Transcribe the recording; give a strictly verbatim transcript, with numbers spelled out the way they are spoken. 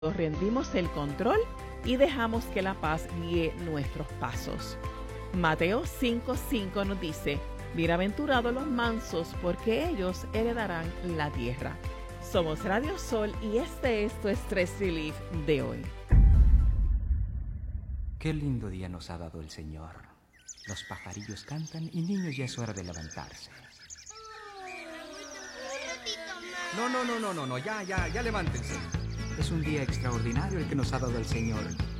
rendimos el control y dejamos que la paz guíe nuestros pasos. Mateo cinco cinco nos dice: bienaventurados los mansos, porque ellos heredarán la tierra. Somos Radio Sol y este es tu Stress Relief de hoy. Qué lindo día nos ha dado el Señor. Los pajarillos cantan y niños, ya es hora de levantarse. No, no, no, no, no, no, ya, ya, ya levántense. Es un día extraordinario el que nos ha dado el Señor.